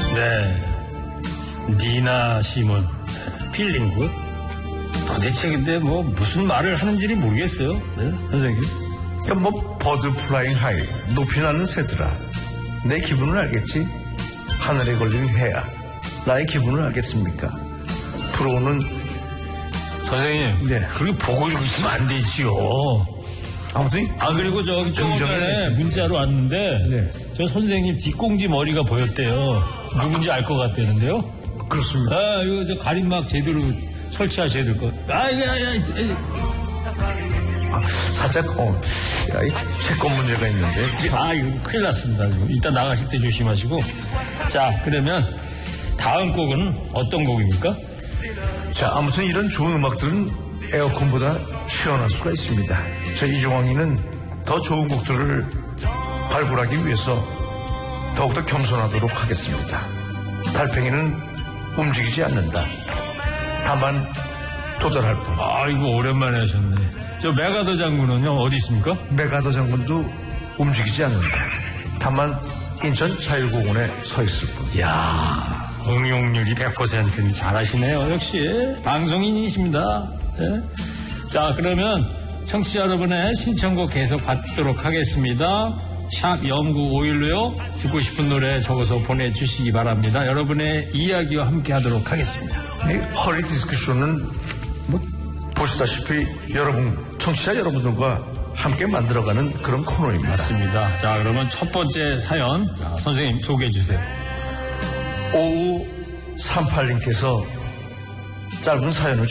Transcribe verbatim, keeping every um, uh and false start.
네. 니나 시몬, 필링 굿. 도대체 근데 뭐 무슨 말을 하는지를 모르겠어요. 네, 선생님. 그러니까 뭐 버드 플라잉 하이, 높이 나는 새들아. 내 기분을 알겠지? 하늘에 걸린 해야. 나의 기분을 알겠습니까? 불어오는 선생님. 네. 그렇게 보고 읽으시면 안 되지요. 아무튼 아 그리고 저기 조금 전에 문자로 왔는데 네. 저 선생님 뒷공지 머리가 보였대요. 누군지 알 것 같다는데요. 그렇습니다. 아 이거 저 가림막 제대로 설치하셔야 될 것. 아 이게 야, 야, 아, 살짝 어, 야, 이 채권 문제가 있는데. 아 이거 큰일 났습니다. 이따 나가실 때 조심하시고. 자 그러면 다음 곡은 어떤 곡입니까? 자, 아무튼 이런 좋은 음악들은 에어컨보다 시원할 수가 있습니다. 저 이종황이는 더 좋은 곡들을 발굴하기 위해서 더욱더 겸손하도록 하겠습니다. 달팽이는 움직이지 않는다. 다만 도달할 뿐. 아 이거 오랜만에 하셨네. 저 메가더 장군은요 어디 있습니까? 메가더 장군도 움직이지 않는다. 다만 인천 자유공원에 서 있을 뿐. 이야 응용률이 백 퍼센트니 잘하시네요. 역시 방송인이십니다. 네? 자 그러면 청취자 여러분의 신청곡 계속 받도록 하겠습니다. 샵 영구오일로요. 듣고 싶은 노래 적어서 보내주시기 바랍니다. 여러분의 이야기와 함께 하도록 하겠습니다. 이 허리 디스크쇼는 뭐 보시다시피 여러분 청취자 여러분들과 함께 만들어가는 그런 코너입니다. 맞습니다. 자 그러면 첫 번째 사연 자, 선생님 소개해 주세요. 오오삼팔님께서 짧은 사연을